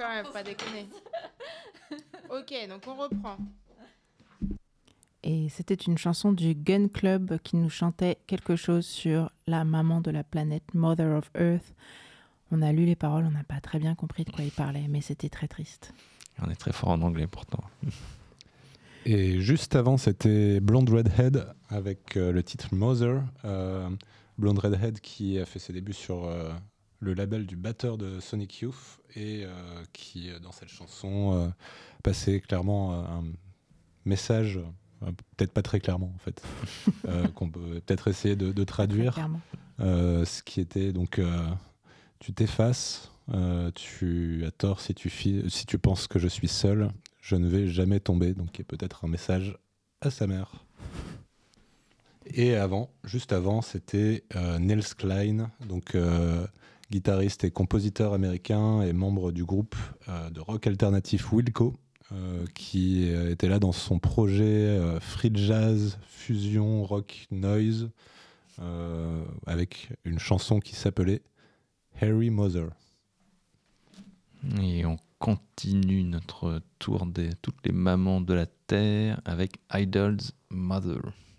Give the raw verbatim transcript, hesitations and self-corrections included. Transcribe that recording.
quand même, pas déconner. Ok, donc on reprend. Et c'était une chanson du Gun Club qui nous chantait quelque chose sur la maman de la planète, Mother of Earth. On a lu les paroles, on n'a pas très bien compris de quoi il parlait, mais c'était très triste. On est très fort en anglais pourtant. Et juste avant, c'était Blonde Redhead avec euh, le titre Mother. Euh, Blonde Redhead qui a fait ses débuts sur euh, le label du batteur de Sonic Youth et euh, qui, dans cette chanson, euh, passait clairement euh, un message, euh, peut-être pas très clairement en fait, euh, qu'on peut peut-être essayer de, de traduire. Euh, ce qui était donc euh, tu t'effaces, euh, tu as tort si tu, fi- si tu penses que je suis seul. Je ne vais jamais tomber, donc il y a peut-être un message à sa mère. Et avant, juste avant, c'était euh, Nils Klein, donc euh, guitariste et compositeur américain et membre du groupe euh, de rock alternatif Wilco, euh, qui euh, était là dans son projet euh, free jazz, fusion, rock, noise, euh, avec une chanson qui s'appelait Harry Mother. Et on continue notre tour des toutes les mamans de la Terre avec Idol's Mother.